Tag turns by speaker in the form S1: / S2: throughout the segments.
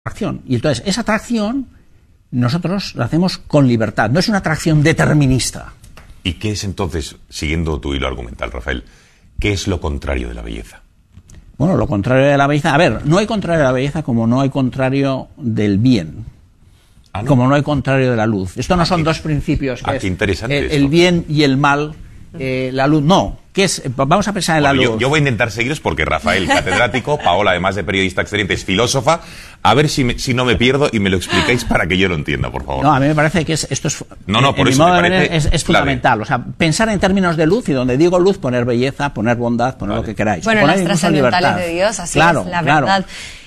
S1: atracción. Y entonces, esa atracción nosotros la hacemos con libertad, no es una atracción determinista.
S2: ¿Y qué es entonces, siguiendo tu hilo argumental, Rafael, qué es lo contrario de la belleza?
S1: Bueno, lo contrario de la belleza... A ver, no hay contrario de la belleza como no hay contrario del bien. ¿No? Como no hay contrario de la luz. Esto no son dos principios, que
S2: qué interesante
S1: el bien y el mal, la luz, no. ¿Qué es? Vamos a pensar en la luz.
S2: Yo voy a intentar seguiros porque Rafael, catedrático, Paola, además de periodista excelente, es filósofa. A ver si no me pierdo y me lo explicáis para que yo lo entienda, por favor.
S1: No, a mí me parece que esto es...
S2: por eso me parece
S1: es fundamental. O sea, pensar en términos de luz, y donde digo luz, poner belleza, poner bondad, poner lo que queráis.
S3: Bueno, las trascendentales de Dios, así es, la verdad.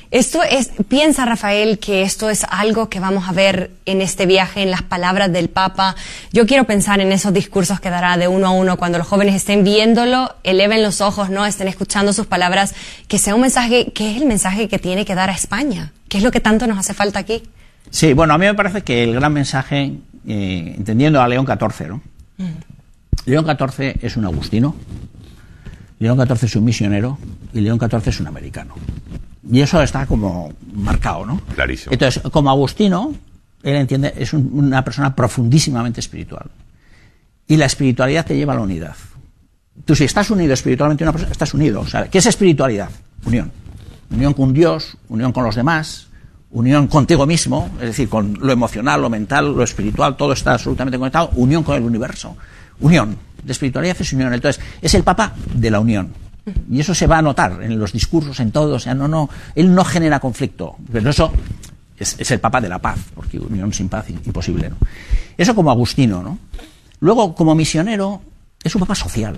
S3: Piensa, Rafael, que esto es algo que vamos a ver en este viaje, en las palabras del Papa. Yo quiero pensar en esos discursos que dará de uno a uno cuando los jóvenes estén viéndolo, eleven los ojos, ¿no? Estén escuchando sus palabras, que sea un mensaje, que es el mensaje que tiene que dar a España. ¿Qué es lo que tanto nos hace falta aquí?
S1: Sí, bueno, a mí me parece que el gran mensaje, entendiendo a León XIV, ¿no? León XIV es un agustino, León XIV es un misionero y León XIV es un americano. Y eso está como marcado, ¿no?
S2: Clarísimo.
S1: Entonces, como agustino, él entiende, es una persona profundísimamente espiritual. Y la espiritualidad te lleva a la unidad. Tú, si estás unido espiritualmente a una persona, estás unido. O sea, ¿qué es espiritualidad? Unión. Unión con Dios, unión con los demás, unión contigo mismo, es decir, con lo emocional, lo mental, lo espiritual, todo está absolutamente conectado. Unión con el universo. Unión. De espiritualidad es unión. Entonces, es el Papa de la unión. Y eso se va a notar en los discursos, en todo. O sea, él no genera conflicto. Pero eso es el Papa de la paz, porque unión sin paz imposible, ¿no? Eso como agustino, ¿no? Luego, como misionero, es un Papa social.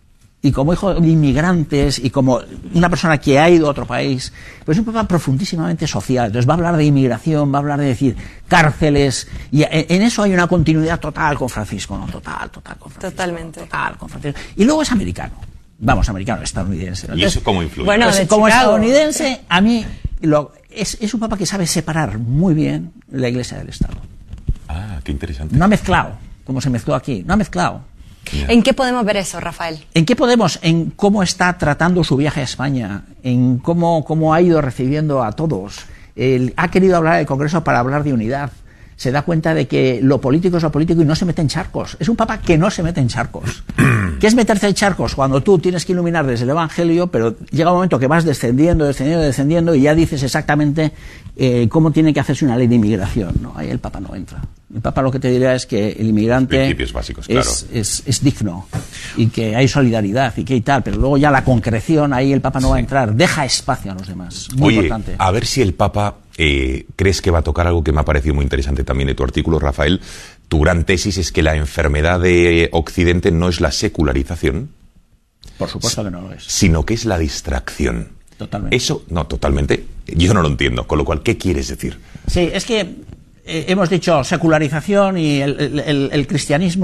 S1: Y como hijo de inmigrantes y como una persona que ha ido a otro país, pues es un Papa profundísimamente social. Entonces va a hablar de inmigración, va a hablar de decir cárceles, y en eso hay una continuidad total con Francisco, ¿no? Total con Francisco.
S3: Totalmente.
S1: Total con Francisco. Y luego es americano. Vamos, americano, estadounidense.
S2: ¿Y eso cómo influye?
S3: Bueno,
S1: pues, como estadounidense, a mí es un Papa que sabe separar muy bien la Iglesia del Estado.
S2: Ah, qué interesante.
S1: No ha mezclado, como se mezcló aquí, no ha mezclado.
S3: ¿En qué podemos ver eso, Rafael?
S1: ¿En qué podemos? En cómo está tratando su viaje a España, en cómo ha ido recibiendo a todos. Ha querido hablar del Congreso para hablar de unidad. Se da cuenta de que lo político es lo político y no se mete en charcos. Es un Papa que no se mete en charcos. ¿Qué es meterse en charcos? Cuando tú tienes que iluminar desde el Evangelio, pero llega un momento que vas descendiendo y ya dices exactamente cómo tiene que hacerse una ley de inmigración, ¿no? Ahí el Papa no entra. El Papa lo que te dirá es que el inmigrante
S2: principios básicos, claro.
S1: es digno y que hay solidaridad y que hay tal, pero luego ya la concreción, ahí el Papa no va a entrar. Deja espacio a los demás. Muy importante.
S2: A ver si el Papa... ¿crees que va a tocar algo que me ha parecido muy interesante también de tu artículo, Rafael? Tu gran tesis es que la enfermedad de Occidente no es la secularización.
S1: Por supuesto que no lo es.
S2: Sino que es la distracción.
S1: Totalmente.
S2: Eso, no, totalmente. Yo no lo entiendo. Con lo cual, ¿qué quieres decir?
S1: Sí, es que hemos dicho secularización y el cristianismo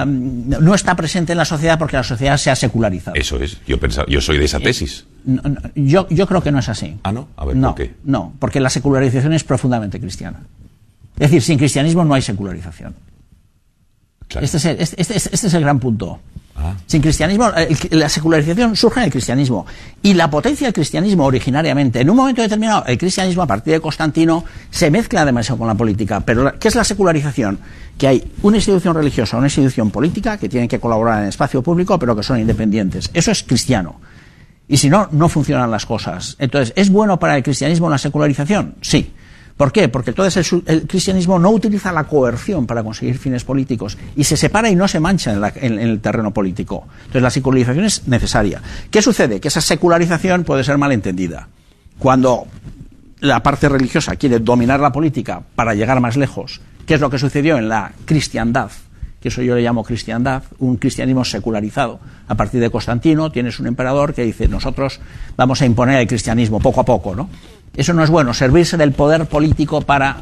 S1: no está presente en la sociedad porque la sociedad se ha secularizado.
S2: Eso es. Yo soy de esa tesis.
S1: Yo creo que no es así.
S2: ¿Ah, no? A ver,
S1: no,
S2: ¿por qué?
S1: No, porque la secularización es profundamente cristiana. Es decir, sin cristianismo no hay secularización. Claro. Este es el gran punto. Sin cristianismo, la secularización surge en el cristianismo. Y la potencia del cristianismo originariamente, en un momento determinado, el cristianismo a partir de Constantino se mezcla demasiado con la política. Pero ¿qué es la secularización? Que hay una institución religiosa, una institución política que tienen que colaborar en el espacio público, pero que son independientes. Eso es cristiano. Y si no, no funcionan las cosas. Entonces, ¿es bueno para el cristianismo la secularización? Sí. ¿Por qué? Porque entonces el cristianismo no utiliza la coerción para conseguir fines políticos y se separa y no se mancha en el terreno político. Entonces la secularización es necesaria. ¿Qué sucede? Que esa secularización puede ser malentendida. Cuando la parte religiosa quiere dominar la política para llegar más lejos, ¿qué es lo que sucedió en la cristiandad? Que eso yo le llamo cristiandad, un cristianismo secularizado. A partir de Constantino tienes un emperador que dice, nosotros vamos a imponer el cristianismo poco a poco, ¿no? Eso no es bueno, servirse del poder político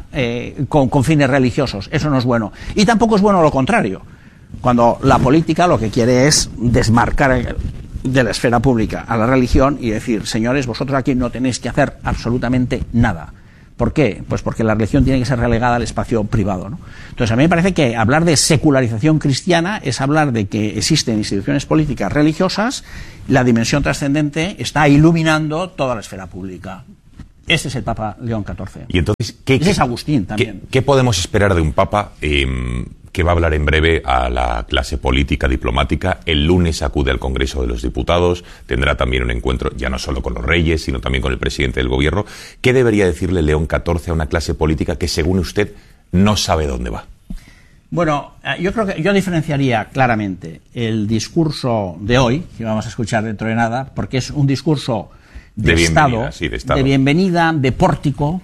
S1: con fines religiosos, eso no es bueno. Y tampoco es bueno lo contrario, cuando la política lo que quiere es desmarcar de la esfera pública a la religión y decir, señores, vosotros aquí no tenéis que hacer absolutamente nada. ¿Por qué? Pues porque la religión tiene que ser relegada al espacio privado, ¿no? Entonces a mí me parece que hablar de secularización cristiana es hablar de que existen instituciones políticas religiosas, la dimensión trascendente está iluminando toda la esfera pública. Ese es el Papa León XIV.
S2: Y entonces,
S1: ese es Agustín también.
S2: ¿Qué podemos esperar de un Papa que va a hablar en breve a la clase política, diplomática? El lunes acude al Congreso de los Diputados, tendrá también un encuentro ya no solo con los reyes, sino también con el presidente del gobierno. ¿Qué debería decirle León XIV a una clase política que, según usted, no sabe dónde va?
S1: Bueno, yo creo que yo diferenciaría claramente el discurso de hoy, que vamos a escuchar dentro de nada, porque es un discurso de Estado, de bienvenida, de pórtico.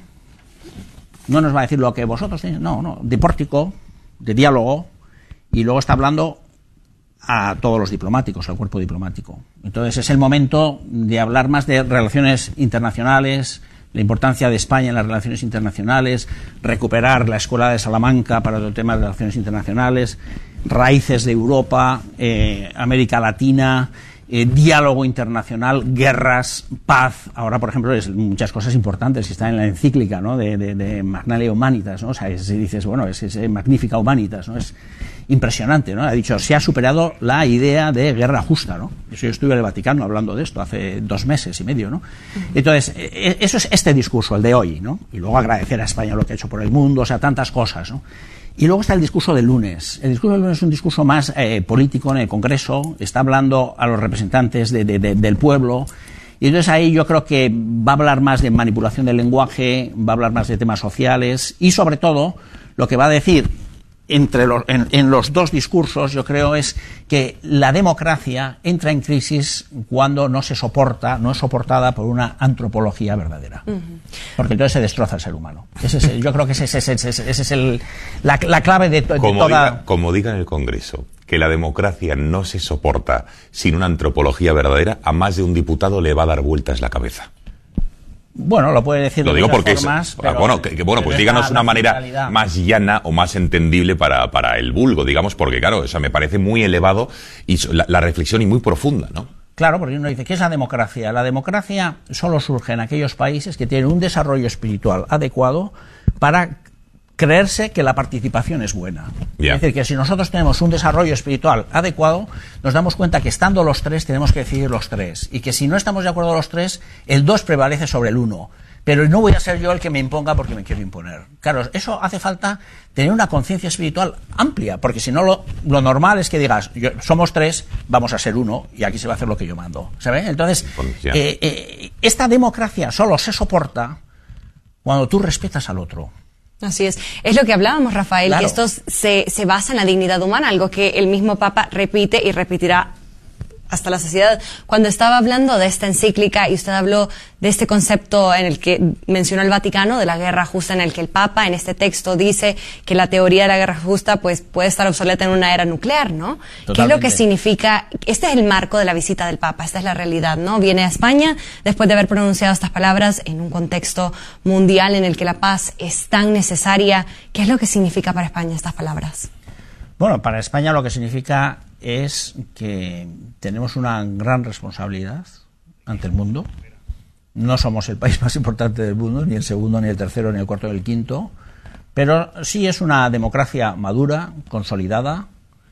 S1: No nos va a decir lo que vosotros tenéis, no, de pórtico, de diálogo, y luego está hablando a todos los diplomáticos, al cuerpo diplomático. Entonces es el momento de hablar más de relaciones internacionales, la importancia de España en las relaciones internacionales, recuperar la Escuela de Salamanca para el tema de relaciones internacionales, raíces de Europa, América Latina, diálogo internacional, guerras, paz. Ahora, por ejemplo, es muchas cosas importantes que están en la encíclica, ¿no?, de Magnalia Humanitas, ¿no? O sea, dices, bueno, es Magnifica Humanitas, ¿no? Es impresionante, ¿no? Ha dicho, se ha superado la idea de guerra justa, ¿no? Eso yo estuve en el Vaticano hablando de esto hace 2 meses y medio, ¿no? Entonces, eso es este discurso, el de hoy, ¿no? Y luego agradecer a España lo que ha hecho por el mundo, o sea, tantas cosas, ¿no? Y luego está el discurso del lunes. El discurso del lunes es un discurso más político en el Congreso, está hablando a los representantes del pueblo, y entonces ahí yo creo que va a hablar más de manipulación del lenguaje, va a hablar más de temas sociales, y sobre todo, lo que va a decir en los dos discursos, yo creo, es que la democracia entra en crisis cuando no es soportada por una antropología verdadera. Porque entonces se destroza el ser humano. Yo creo que esa es la clave de toda...
S2: Como diga en el Congreso, que la democracia no se soporta sin una antropología verdadera, a más de un diputado le va a dar vueltas la cabeza.
S1: Bueno, lo puede decir
S2: de muchas
S1: formas,
S2: pero, pues díganos una manera más llana o más entendible para el vulgo, digamos, porque claro, o sea, me parece muy elevado y la reflexión y muy profunda, ¿no?
S1: Claro, porque uno dice, ¿qué es la democracia? La democracia solo surge en aquellos países que tienen un desarrollo espiritual adecuado para creerse que la participación es buena.
S2: Yeah.
S1: Es decir, que si nosotros tenemos un desarrollo espiritual adecuado, nos damos cuenta que estando los tres tenemos que decidir los tres, y que si no estamos de acuerdo los tres, el 2 prevalece sobre el 1. Pero no voy a ser yo el que me imponga porque me quiero imponer. Claro, eso hace falta tener una conciencia espiritual amplia, porque si no lo normal es que digas, somos 3, vamos a ser 1, y aquí se va a hacer lo que yo mando. ¿Sabes? Entonces, esta democracia solo se soporta cuando tú respetas al otro.
S3: Así es lo que hablábamos, Rafael, claro, que esto se basa en la dignidad humana, algo que el mismo Papa repite y repetirá hasta la saciedad. Cuando estaba hablando de esta encíclica y usted habló de este concepto en el que mencionó el Vaticano, de la guerra justa, en el que el Papa en este texto dice que la teoría de la guerra justa pues puede estar obsoleta en una era nuclear, ¿no? Totalmente. ¿Qué es lo que significa? Este es el marco de la visita del Papa, esta es la realidad, ¿no? Viene a España después de haber pronunciado estas palabras en un contexto mundial en el que la paz es tan necesaria. ¿Qué es lo que significa para España estas palabras?
S1: Bueno, para España lo que significa es que tenemos una gran responsabilidad ante el mundo. No somos el país más importante del mundo, ni el segundo, ni el tercero, ni el cuarto, ni el quinto, pero sí es una democracia madura, consolidada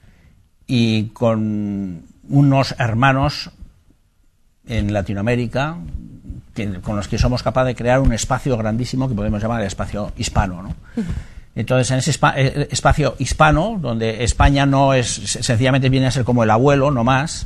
S1: y con unos hermanos en Latinoamérica con los que somos capaces de crear un espacio grandísimo que podemos llamar el espacio hispano, ¿no? Entonces, en ese espacio hispano, donde España no es, sencillamente viene a ser como el abuelo, no más,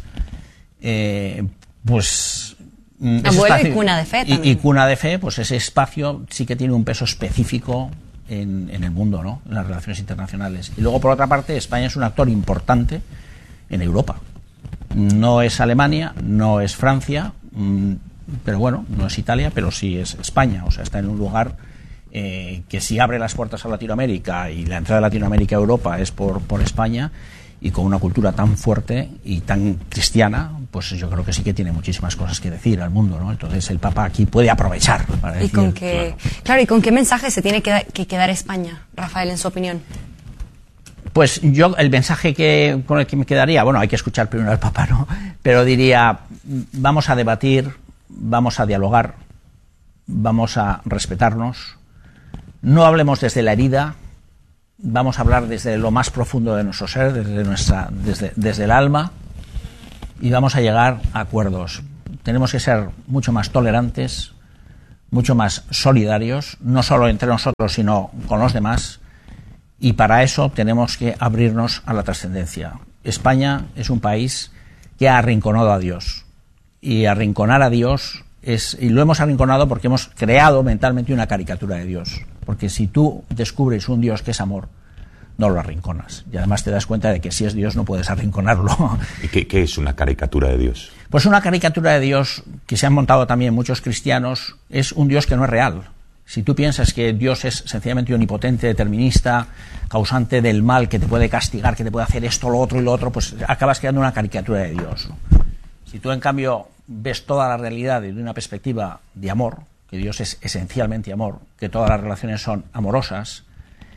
S1: pues...
S3: Abuelo espacio, y cuna de fe también.
S1: Y cuna de fe, pues ese espacio sí que tiene un peso específico en el mundo, ¿no? En las relaciones internacionales. Y luego, por otra parte, España es un actor importante en Europa. No es Alemania, no es Francia, pero bueno, no es Italia, pero sí es España. O sea, está en un lugar... que si abre las puertas a Latinoamérica, y la entrada de Latinoamérica a Europa es por España, y con una cultura tan fuerte y tan cristiana, pues yo creo que sí que tiene muchísimas cosas que decir al mundo, ¿no? Entonces el Papa aquí puede aprovechar para decir...
S3: ¿Y con qué mensaje se tiene que quedar España, Rafael, en su opinión?
S1: Pues yo, el mensaje con el que me quedaría, bueno, hay que escuchar primero al Papa, ¿no? Pero diría, vamos a debatir, vamos a dialogar, vamos a respetarnos. No hablemos desde la herida, vamos a hablar desde lo más profundo de nuestro ser, desde el alma, y vamos a llegar a acuerdos. Tenemos que ser mucho más tolerantes, mucho más solidarios, no solo entre nosotros, sino con los demás, y para eso tenemos que abrirnos a la trascendencia. España es un país que ha arrinconado a Dios, y arrinconar a Dios y lo hemos arrinconado porque hemos creado mentalmente una caricatura de Dios, porque si tú descubres un Dios que es amor, no lo arrinconas, y además te das cuenta de que si es Dios no puedes arrinconarlo.
S2: ¿Y qué es una caricatura de Dios?
S1: Pues una caricatura de Dios que se han montado también muchos cristianos es un Dios que no es real. Si tú piensas que Dios es sencillamente omnipotente, determinista, causante del mal, que te puede castigar, que te puede hacer esto, lo otro y lo otro, pues acabas creando una caricatura de Dios, ¿no? Si tú, en cambio, ves toda la realidad desde una perspectiva de amor, que Dios es esencialmente amor, que todas las relaciones son amorosas,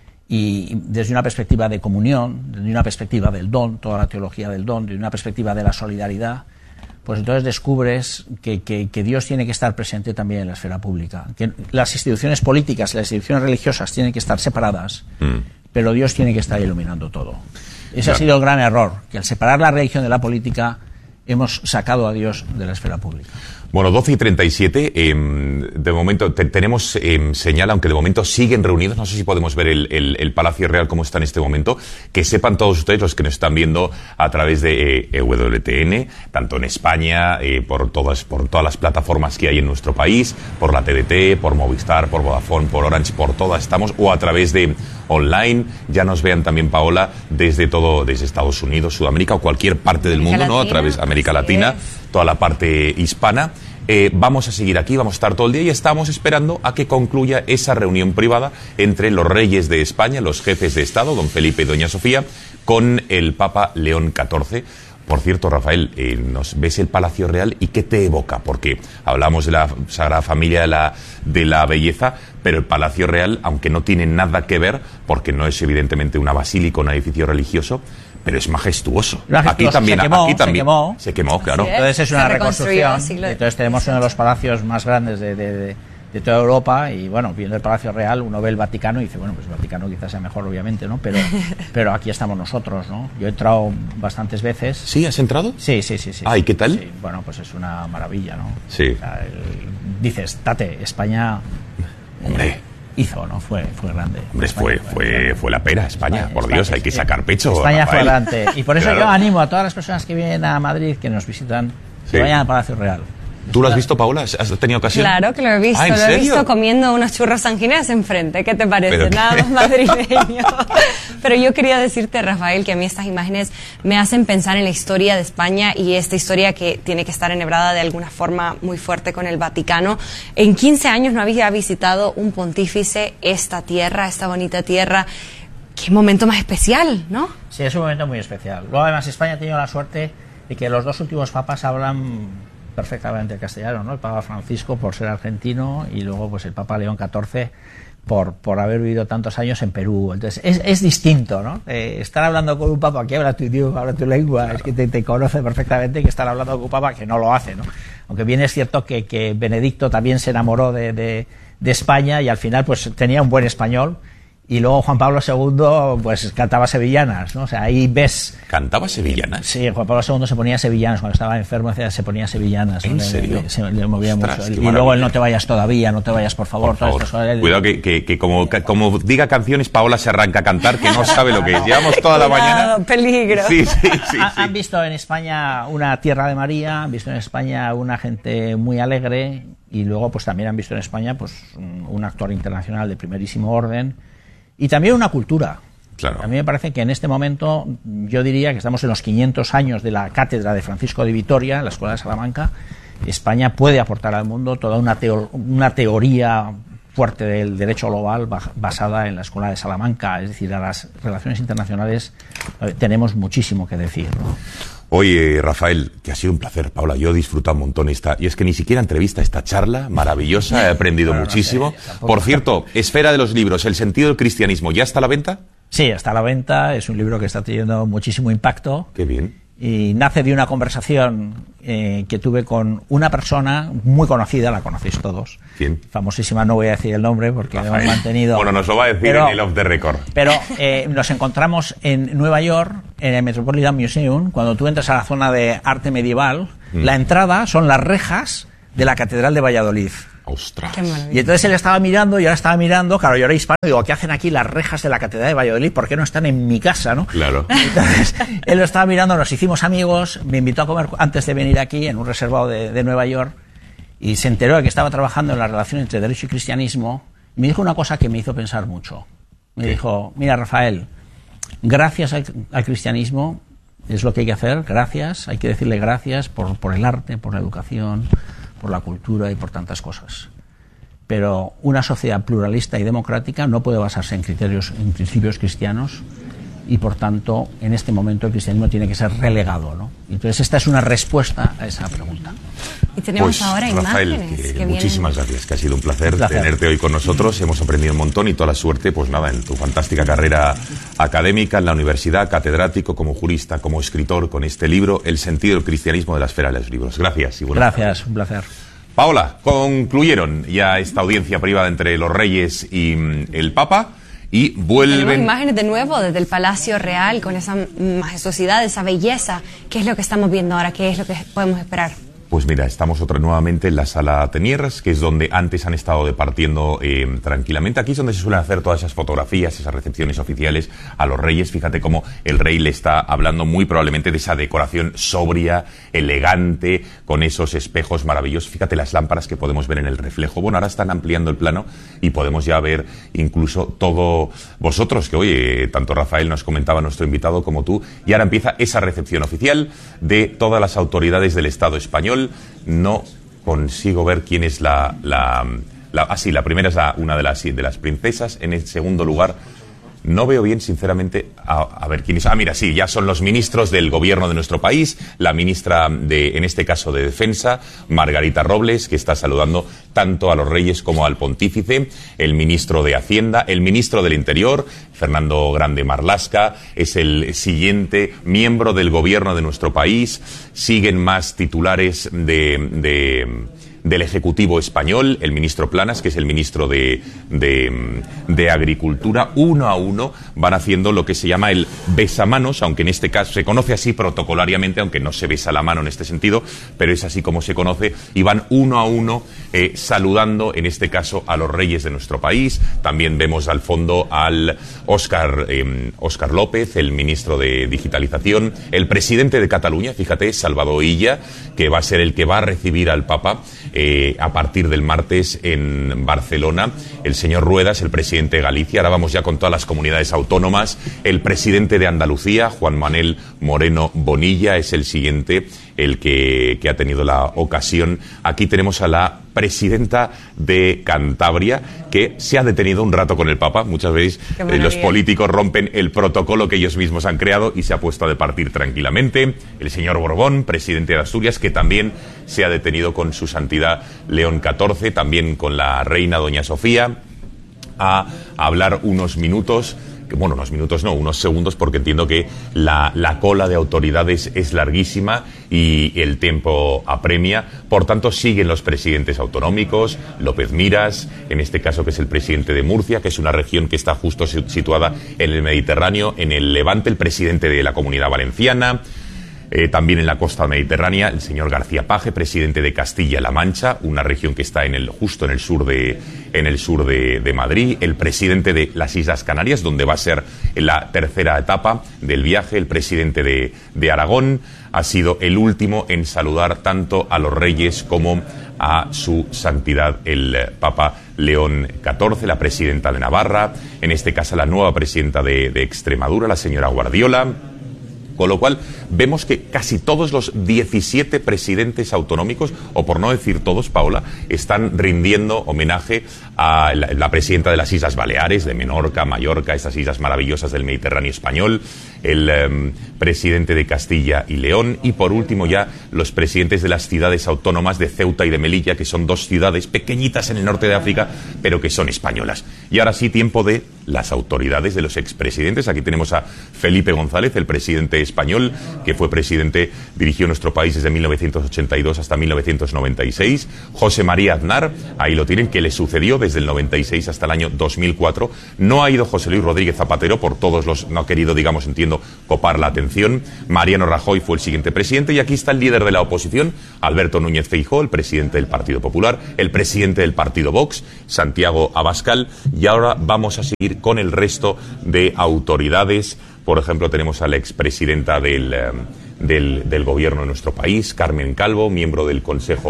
S1: y desde una perspectiva de comunión, desde una perspectiva del don, toda la teología del don, desde una perspectiva de la solidaridad, pues entonces descubres que Dios tiene que estar presente también en la esfera pública, que las instituciones políticas y las instituciones religiosas tienen que estar separadas, pero Dios tiene que estar iluminando todo. Ese ha sido el gran error, que al separar la religión de la política hemos sacado a Dios de la esfera pública.
S2: Bueno, 12:37, de momento tenemos señal, aunque de momento siguen reunidos, no sé si podemos ver el Palacio Real cómo está en este momento, que sepan todos ustedes, los que nos están viendo a través de EWTN, tanto en España, por todas las plataformas que hay en nuestro país, por la TDT, por Movistar, por Vodafone, por Orange, por todas estamos, o a través de online, ya nos vean también, Paola, desde Estados Unidos, Sudamérica o cualquier parte del mundo, ¿no? A través de América Latina, toda la parte hispana. Vamos a seguir aquí, vamos a estar todo el día y estamos esperando a que concluya esa reunión privada entre los reyes de España, los jefes de Estado, don Felipe y doña Sofía, con el Papa León XIV. Por cierto, Rafael, nos ves el Palacio Real y ¿qué te evoca? Porque hablamos de la Sagrada Familia, de la belleza, pero el Palacio Real, aunque no tiene nada que ver, porque no es evidentemente una basílica, un edificio religioso, pero es majestuoso. Aquí también se quemó, claro.
S1: Entonces es una reconstrucción. Entonces tenemos uno de los palacios más grandes de toda Europa, y bueno, viendo el Palacio Real uno ve el Vaticano y dice, bueno, pues el Vaticano quizás sea mejor, obviamente, ¿no? Pero aquí estamos nosotros, ¿no? Yo he entrado bastantes veces.
S2: ¿Sí? ¿Has entrado?
S1: Sí.
S2: Ah, ¿y qué tal?
S1: Sí, bueno, pues es una maravilla, ¿no?
S2: Sí.
S1: O sea, dices, Tate, España...
S2: Hombre...
S1: hizo, ¿no? Fue grande.
S2: Hombre, fue la pera, España, por Dios, hay que sacar pecho.
S1: España, Rafael, fue grande. Y por eso
S2: claro.
S1: Yo animo a todas las personas que vienen a Madrid, que nos visitan, que vayan al Palacio Real.
S2: ¿Tú lo has visto, Paula? ¿Has tenido ocasión?
S3: Claro que lo he visto.
S2: ¿Ah, en serio?
S3: Lo he visto comiendo unos churros sangineros enfrente. ¿Qué te parece?
S2: ¿Pero
S3: nada más madrileño. Pero yo quería decirte, Rafael, que a mí estas imágenes me hacen pensar en la historia de España, y esta historia que tiene que estar enhebrada de alguna forma muy fuerte con el Vaticano. En 15 años no había visitado un pontífice esta tierra, esta bonita tierra. Qué momento más especial, ¿no?
S1: Sí, es un momento muy especial. Luego, además, España ha tenido la suerte de que los dos últimos papas hablan perfectamente el castellano, ¿no? El Papa Francisco por ser argentino, y luego pues el Papa León XIV por haber vivido tantos años en Perú. Entonces es distinto, ¿no? Estar hablando con un papa que habla tu idioma, habla tu lengua, es que te conoce perfectamente, que estar hablando con un papa que no lo hace, ¿no? Aunque bien es cierto que Benedicto también se enamoró de España, y al final pues tenía un buen español. Y luego Juan Pablo II pues cantaba sevillanas, ¿no? O sea, ahí ves...
S2: ¿Cantaba sevillanas?
S1: Sí, Juan Pablo II se ponía sevillanas. Cuando estaba enfermo se ponía sevillanas.
S2: ¿En serio?
S1: Le movía mucho. Y luego el no te vayas todavía, no te vayas por favor.
S2: Cuidado que como diga canciones, Paola se arranca a cantar, que no sabe lo que es. Llevamos toda la mañana...
S3: Peligro.
S2: Sí.
S1: Han visto en España una tierra de María, han visto en España una gente muy alegre, y luego pues también han visto en España pues un actor internacional de primerísimo orden. Y también una cultura.
S2: Claro.
S1: A mí me parece que en este momento, yo diría que estamos en los 500 años de la cátedra de Francisco de Vitoria, la Escuela de Salamanca. España puede aportar al mundo toda una teoría fuerte del derecho global basada en la Escuela de Salamanca. Es decir, a las relaciones internacionales tenemos muchísimo que decir, ¿no?
S2: Oye, Rafael, que ha sido un placer, Paula, yo he disfrutado un montón y es que ni siquiera entrevista esta charla maravillosa, he aprendido muchísimo.
S1: No sé,
S2: por cierto, Esfera de los libros, El sentido del cristianismo, ¿ya está a la venta?
S1: Sí, está a la venta, es un libro que está teniendo muchísimo impacto.
S2: Qué bien.
S1: Y nace de una conversación que tuve con una persona muy conocida, la conocéis todos.
S2: ¿Quién?
S1: Famosísima, no voy a decir el nombre porque
S2: Rafael.
S1: hemos mantenido...
S2: Bueno, nos lo va a decir en el Off the Record.
S1: Pero nos encontramos en Nueva York, en el Metropolitan Museum. Cuando tú entras a la zona de arte medieval, la entrada son las rejas de la Catedral de Valladolid.
S2: ¡Ostras!
S1: Y entonces él estaba mirando, yo ahora estaba mirando, claro, yo era hispano, digo, ¿qué hacen aquí las rejas de la Catedral de Valladolid? ¿Por qué no están en mi casa, no?
S2: Claro.
S1: Entonces, él lo estaba mirando, nos hicimos amigos, me invitó a comer antes de venir aquí, en un reservado de Nueva York, y se enteró de que estaba trabajando en la relación entre derecho y cristianismo, y me dijo una cosa que me hizo pensar mucho. Me dijo, mira, Rafael, gracias al cristianismo, es lo que hay que hacer, gracias, hay que decirle gracias por el arte, por la educación, por la cultura y por tantas cosas. Pero una sociedad pluralista y democrática no puede basarse en principios cristianos, y por tanto en este momento el cristianismo tiene que ser relegado, ¿no? Entonces esta es una respuesta a esa pregunta.
S3: Y tenemos
S2: pues,
S3: ahora
S2: Rafael,
S3: imágenes.
S2: Muchísimas gracias, que ha sido un placer tenerte hoy con nosotros. Hemos aprendido un montón y toda la suerte, pues nada, en tu fantástica carrera académica en la universidad, catedrático, como jurista, como escritor, con este libro, El sentido del cristianismo de la esfera de los libros. Gracias y buenas tardes.
S1: Gracias, un placer.
S2: Paola, concluyeron ya esta audiencia privada entre los reyes y el Papa. Y vuelven...
S3: Tenemos imágenes de nuevo desde el Palacio Real con esa majestuosidad, esa belleza. ¿Qué es lo que estamos viendo ahora? ¿Qué es lo que podemos esperar?
S2: Pues mira, estamos nuevamente en la Sala Teniers, que es donde antes han estado departiendo tranquilamente. Aquí es donde se suelen hacer todas esas fotografías, esas recepciones oficiales a los reyes. Fíjate cómo el rey le está hablando muy probablemente de esa decoración sobria, elegante, con esos espejos maravillosos. Fíjate las lámparas que podemos ver en el reflejo. Bueno, ahora están ampliando el plano y podemos ya ver incluso todo vosotros, que hoy tanto Rafael nos comentaba, nuestro invitado, como tú. Y ahora empieza esa recepción oficial de todas las autoridades del Estado español. No consigo ver quién es la primera es una de las princesas. En el segundo lugar, no veo bien, sinceramente, a ver quién es. Mira, sí, ya son los ministros del gobierno de nuestro país, la ministra en este caso de Defensa, Margarita Robles, que está saludando tanto a los reyes como al pontífice, el ministro de Hacienda, el ministro del Interior, Fernando Grande Marlaska, es el siguiente miembro del gobierno de nuestro país. Siguen más titulares del Ejecutivo español, el ministro Planas, que es el ministro de Agricultura. Uno a uno van haciendo lo que se llama el besamanos, aunque en este caso se conoce así protocolariamente, aunque no se besa la mano en este sentido, pero es así como se conoce, y van uno a uno saludando, en este caso, a los reyes de nuestro país. También vemos al fondo al Óscar López, el ministro de Digitalización, el presidente de Cataluña, fíjate, Salvador Illa, que va a ser el que va a recibir al Papa a partir del martes en Barcelona. El señor Ruedas, el presidente de Galicia. Ahora vamos ya con todas las comunidades autónomas. El presidente de Andalucía, Juan Manuel Moreno Bonilla, es el siguiente, el que ha tenido la ocasión. Aquí tenemos a la presidenta de Cantabria, que se ha detenido un rato con el Papa. Muchas veces los políticos rompen el protocolo que ellos mismos han creado y se ha puesto a departir tranquilamente. El señor Borbón, presidente de Asturias, que también se ha detenido con su santidad León XIV, también con la reina doña Sofía, a hablar unos minutos. Bueno, unos segundos, porque entiendo que la cola de autoridades es larguísima y el tiempo apremia. Por tanto, siguen los presidentes autonómicos, López Miras, en este caso, que es el presidente de Murcia, que es una región que está justo situada en el Mediterráneo, en el Levante, el presidente de la Comunidad Valenciana. También en la costa mediterránea, el señor García Paje, presidente de Castilla-La Mancha, una región que está justo en el sur de Madrid. El presidente de las Islas Canarias, donde va a ser la tercera etapa del viaje. El presidente de Aragón ha sido el último en saludar tanto a los reyes como a su santidad el Papa León XIV, la presidenta de Navarra, en este caso la nueva presidenta de Extremadura, la señora Guardiola. Con lo cual, vemos que casi todos los 17 presidentes autonómicos, o por no decir todos, Paola, están rindiendo homenaje a la presidenta de las Islas Baleares, de Menorca, Mallorca, estas islas maravillosas del Mediterráneo español, el presidente de Castilla y León, y por último ya los presidentes de las ciudades autónomas de Ceuta y de Melilla, que son dos ciudades pequeñitas en el norte de África, pero que son españolas. Y ahora sí, tiempo de las autoridades de los expresidentes. Aquí tenemos a Felipe González, el presidente español, que fue presidente, dirigió nuestro país desde 1982 hasta 1996. José María Aznar, ahí lo tienen, que le sucedió desde el 96 hasta el año 2004. No ha ido José Luis Rodríguez Zapatero, por todos los, no ha querido, digamos, entiendo, copar la atención. Mariano Rajoy fue el siguiente presidente, y aquí está el líder de la oposición, Alberto Núñez Feijóo, el presidente del Partido Popular, el presidente del partido Vox, Santiago Abascal, y ahora vamos a seguir con el resto de autoridades. Por ejemplo, tenemos a la expresidenta del gobierno de nuestro país, Carmen Calvo, miembro del Consejo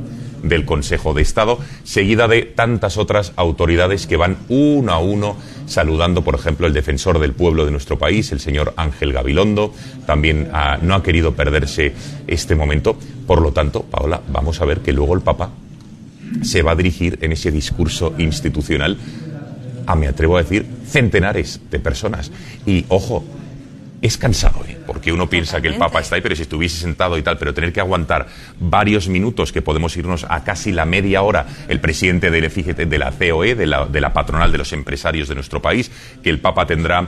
S2: de Estado, seguida de tantas otras autoridades que van uno a uno saludando. Por ejemplo, el defensor del pueblo de nuestro país, el señor Ángel Gabilondo, también no ha querido perderse este momento. Por lo tanto, Paola, vamos a ver que luego el Papa se va a dirigir en ese discurso institucional a, me atrevo a decir, centenares de personas. Y, ojo, es cansado, porque uno piensa que el Papa está ahí, pero si estuviese sentado y tal, pero tener que aguantar varios minutos, que podemos irnos a casi la media hora, el presidente de la COE, de la patronal de los empresarios de nuestro país, que el Papa tendrá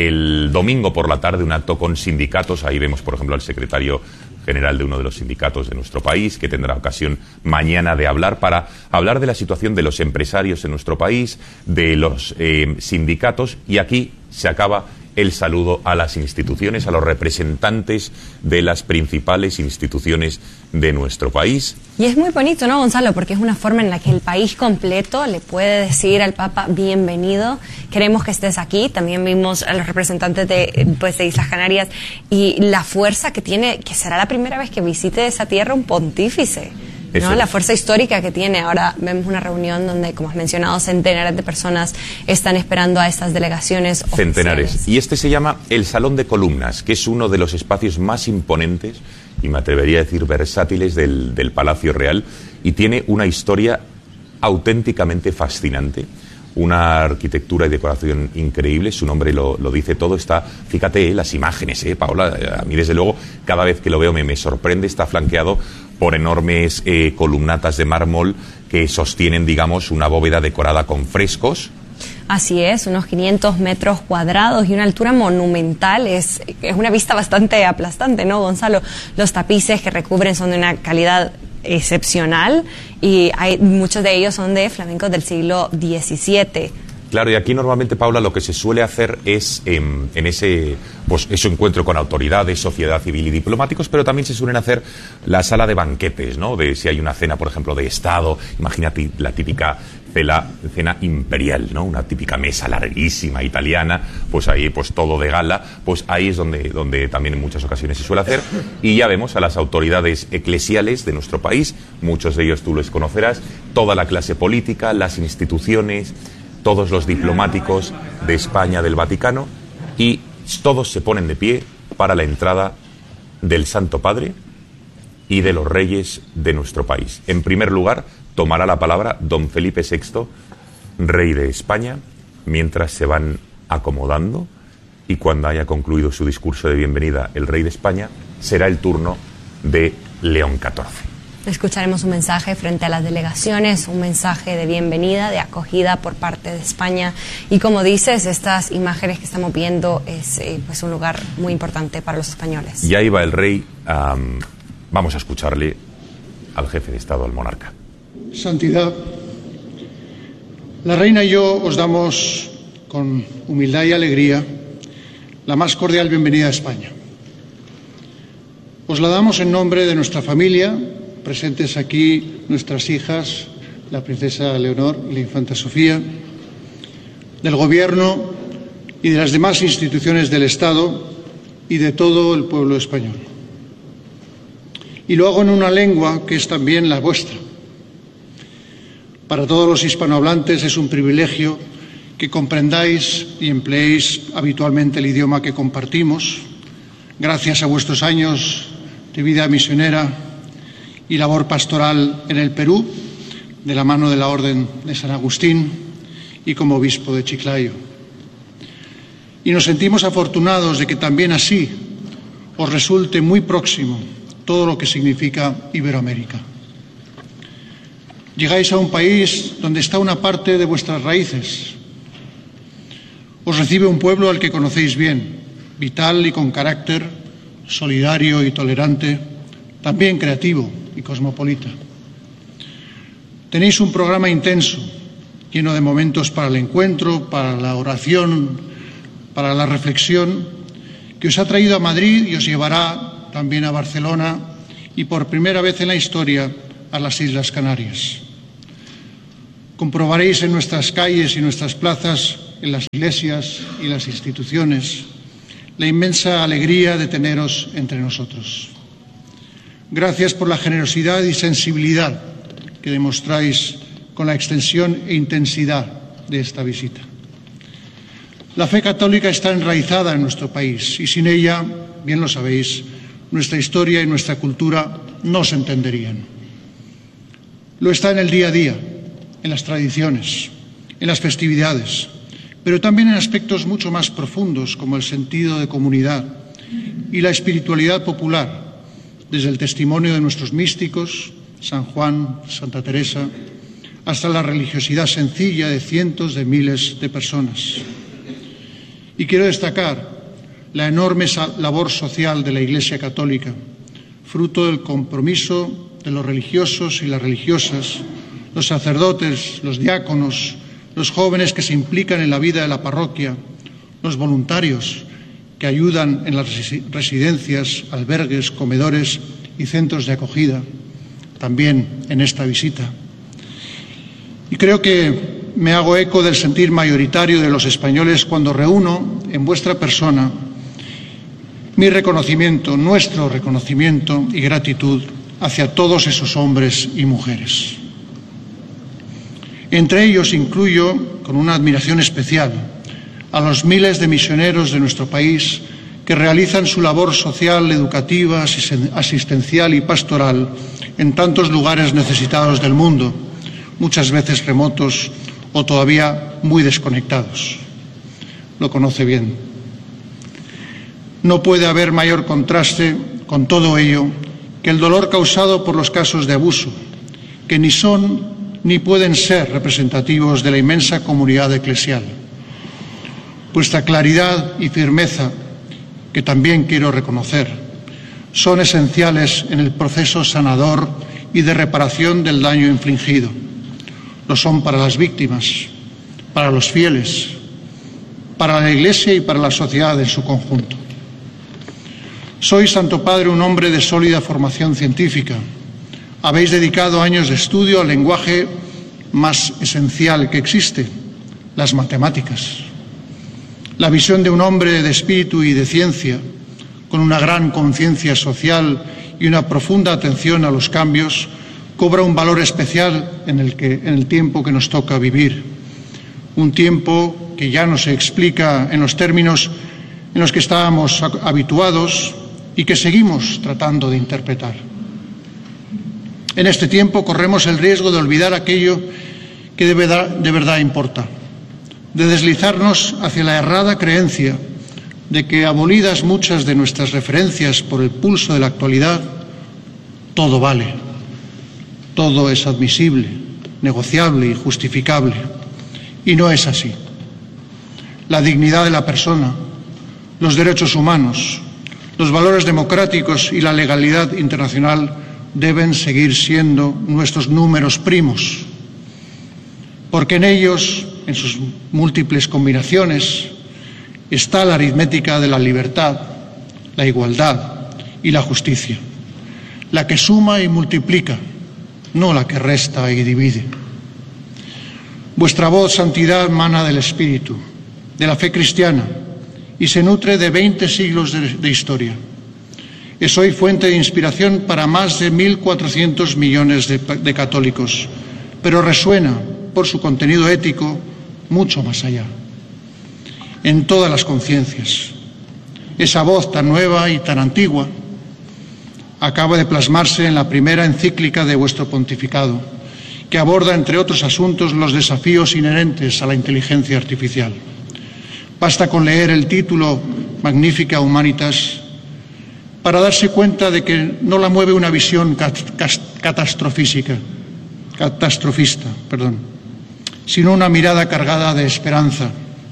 S2: el domingo por la tarde un acto con sindicatos. Ahí vemos, por ejemplo, al secretario general de uno de los sindicatos de nuestro país, que tendrá ocasión mañana de hablar de la situación de los empresarios en nuestro país, de los sindicatos, y aquí se acaba el saludo a las instituciones, a los representantes de las principales instituciones de nuestro país.
S3: Y es muy bonito, ¿no, Gonzalo? Porque es una forma en la que el país completo le puede decir al Papa: bienvenido, queremos que estés aquí. También vimos a los representantes de Islas Canarias y la fuerza que tiene, que será la primera vez que visite esa tierra un pontífice, ¿no? La fuerza histórica que tiene. Ahora vemos una reunión donde, como has mencionado, centenares de personas están esperando a estas delegaciones oficiales.
S2: Centenares. Y este se llama el Salón de Columnas, que es uno de los espacios más imponentes y, me atrevería a decir, versátiles del Palacio Real, y tiene una historia auténticamente fascinante, una arquitectura y decoración increíble. Su nombre lo dice todo. Está, fíjate, las imágenes, Paola, a mí desde luego cada vez que lo veo me sorprende. Está flanqueado por enormes columnatas de mármol que sostienen, digamos, una bóveda decorada con frescos.
S3: Así es, unos 500 metros cuadrados y una altura monumental. Es una vista bastante aplastante, ¿no, Gonzalo? Los tapices que recubren son de una calidad excepcional, y muchos de ellos son de flamencos del siglo XVII.
S2: Claro, y aquí normalmente, Paula, lo que se suele hacer es en ese encuentro con autoridades, sociedad civil y diplomáticos, pero también se suelen hacer la sala de banquetes, ¿no? De si hay una cena, por ejemplo, de Estado. Imagínate la típica cena imperial, ¿no? Una típica mesa larguísima italiana, pues ahí pues todo de gala, pues ahí es donde también en muchas ocasiones se suele hacer. Y ya vemos a las autoridades eclesiales de nuestro país, muchos de ellos tú los conocerás, toda la clase política, las instituciones, todos los diplomáticos de España, del Vaticano, y todos se ponen de pie para la entrada del Santo Padre y de los reyes de nuestro país. En primer lugar, tomará la palabra don Felipe VI, rey de España, mientras se van acomodando, y cuando haya concluido su discurso de bienvenida el rey de España, será el turno de León XIV.
S3: Escucharemos un mensaje frente a las delegaciones, un mensaje de bienvenida, de acogida por parte de España. Y como dices, estas imágenes que estamos viendo es pues un lugar muy importante para los españoles.
S2: Ya iba el rey. Vamos a escucharle al jefe de Estado, al monarca.
S4: Santidad, la reina y yo os damos con humildad y alegría la más cordial bienvenida a España. Os la damos en nombre de nuestra familia, presentes aquí nuestras hijas, la princesa Leonor y la infanta Sofía, del Gobierno y de las demás instituciones del Estado y de todo el pueblo español. Y lo hago en una lengua que es también la vuestra. Para todos los hispanohablantes es un privilegio que comprendáis y empleéis habitualmente el idioma que compartimos, gracias a vuestros años de vida misionera y labor pastoral en el Perú, de la mano de la Orden de San Agustín y como obispo de Chiclayo. Y nos sentimos afortunados de que también así os resulte muy próximo todo lo que significa Iberoamérica. Llegáis a un país donde está una parte de vuestras raíces, Os recibe un pueblo al que conocéis bien, vital y con carácter, solidario y tolerante, también creativo y cosmopolita. Tenéis un programa intenso, lleno de momentos para el encuentro, para la oración, para la reflexión, que os ha traído a Madrid y os llevará también a Barcelona y por primera vez en la historia a las Islas Canarias. Comprobaréis en nuestras calles y nuestras plazas, en las iglesias y las instituciones, la inmensa alegría de teneros entre nosotros. Gracias por la generosidad y sensibilidad que demostráis con la extensión e intensidad de esta visita. La fe católica está enraizada en nuestro país y sin ella, bien lo sabéis, nuestra historia y nuestra cultura no se entenderían. Lo está en el día a día, en las tradiciones, en las festividades, pero también en aspectos mucho más profundos como el sentido de comunidad y la espiritualidad popular, desde el testimonio de nuestros místicos, San Juan, Santa Teresa, hasta la religiosidad sencilla de cientos de miles de personas. Y quiero destacar la enorme labor social de la Iglesia Católica, fruto del compromiso de los religiosos y las religiosas, los sacerdotes, los diáconos, los jóvenes que se implican en la vida de la parroquia, los voluntarios que ayudan en las residencias, albergues, comedores y centros de acogida, también en esta visita. Y creo que me hago eco del sentir mayoritario de los españoles cuando reúno en vuestra persona mi reconocimiento, nuestro reconocimiento y gratitud hacia todos esos hombres y mujeres. Entre ellos incluyo, con una admiración especial, a los miles de misioneros de nuestro país que realizan su labor social, educativa, asistencial y pastoral en tantos lugares necesitados del mundo, muchas veces remotos o todavía muy desconectados. Lo conoce bien. No puede haber mayor contraste con todo ello que el dolor causado por los casos de abuso, que ni son ni pueden ser representativos de la inmensa comunidad eclesial. Vuestra claridad y firmeza, que también quiero reconocer, son esenciales en el proceso sanador y de reparación del daño infligido. Lo son para las víctimas, para los fieles, para la Iglesia y para la sociedad en su conjunto. Sois, Santo Padre, un hombre de sólida formación científica. Habéis dedicado años de estudio al lenguaje más esencial que existe, las matemáticas. La visión de un hombre de espíritu y de ciencia, con una gran conciencia social y una profunda atención a los cambios, cobra un valor especial en el tiempo que nos toca vivir. Un tiempo que ya no se explica en los términos en los que estábamos habituados y que seguimos tratando de interpretar. En este tiempo corremos el riesgo de olvidar aquello que de verdad importa, de deslizarnos hacia la errada creencia de que, abolidas muchas de nuestras referencias por el pulso de la actualidad, todo vale, todo es admisible, negociable y justificable. Y no es así. La dignidad de la persona, los derechos humanos, los valores democráticos y la legalidad internacional deben seguir siendo nuestros números primos, porque en ellos, en sus múltiples combinaciones, está la aritmética de la libertad, la igualdad y la justicia, la que suma y multiplica, no la que resta y divide. Vuestra voz, santidad, mana del Espíritu, de la fe cristiana, y se nutre de 20 siglos de historia. Es hoy fuente de inspiración para más de 1.400 millones de católicos, pero resuena por su contenido ético mucho más allá, en todas las conciencias. Esa voz tan nueva y tan antigua acaba de plasmarse en la primera encíclica de vuestro pontificado, que aborda, entre otros asuntos, los desafíos inherentes a la inteligencia artificial. Basta con leer el título Magnificat Humanitas para darse cuenta de que no la mueve una visión catastrofista, sino una mirada cargada de esperanza,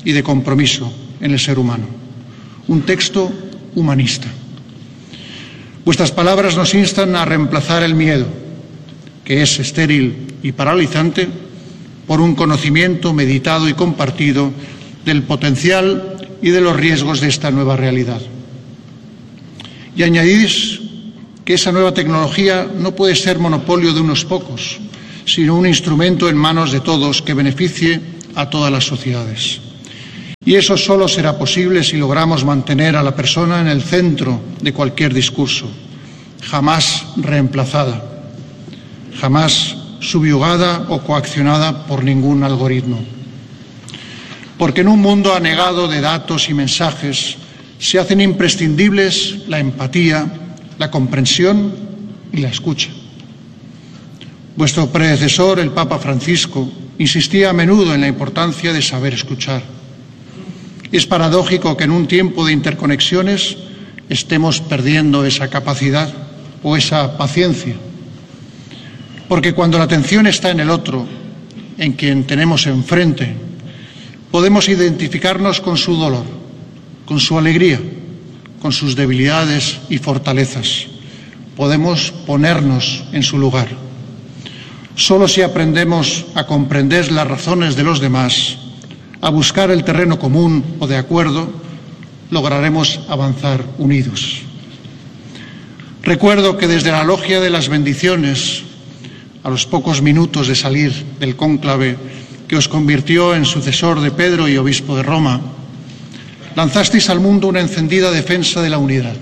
S4: y de compromiso en el ser humano. Un texto humanista. Vuestras palabras nos instan a reemplazar el miedo, que es estéril y paralizante, por un conocimiento meditado y compartido del potencial y de los riesgos de esta nueva realidad. Y añadís que esa nueva tecnología no puede ser monopolio de unos pocos, sino un instrumento en manos de todos que beneficie a todas las sociedades. Y eso solo será posible si logramos mantener a la persona en el centro de cualquier discurso, jamás reemplazada, jamás subyugada o coaccionada por ningún algoritmo. Porque en un mundo anegado de datos y mensajes se hacen imprescindibles la empatía, la comprensión y la escucha. Vuestro predecesor, el Papa Francisco, insistía a menudo en la importancia de saber escuchar. Es paradójico que en un tiempo de interconexiones estemos perdiendo esa capacidad o esa paciencia. Porque cuando la atención está en el otro, en quien tenemos enfrente, podemos identificarnos con su dolor, con su alegría, con sus debilidades y fortalezas. Podemos ponernos en su lugar. Solo si aprendemos a comprender las razones de los demás, a buscar el terreno común o de acuerdo, lograremos avanzar unidos. Recuerdo que desde la logia de las bendiciones, a los pocos minutos de salir del cónclave que os convirtió en sucesor de Pedro y obispo de Roma, lanzasteis al mundo una encendida defensa de la unidad.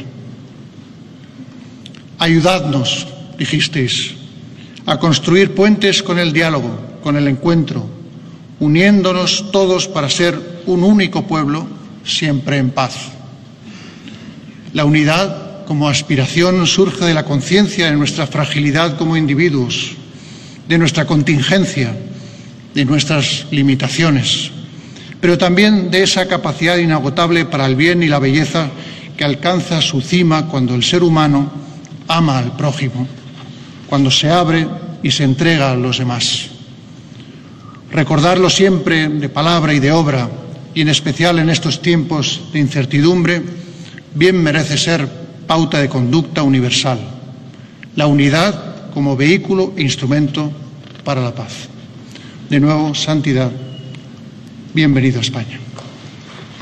S4: Ayudadnos, dijisteis, a construir puentes con el diálogo, con el encuentro, uniéndonos todos para ser un único pueblo, siempre en paz. La unidad, como aspiración, surge de la conciencia de nuestra fragilidad como individuos, de nuestra contingencia, de nuestras limitaciones, pero también de esa capacidad inagotable para el bien y la belleza que alcanza su cima cuando el ser humano ama al prójimo, cuando se abre y se entrega a los demás. Recordarlo siempre de palabra y de obra, y en especial en estos tiempos de incertidumbre, bien merece ser pauta de conducta universal. La unidad como vehículo e instrumento para la paz. De nuevo, santidad. Bienvenido a España.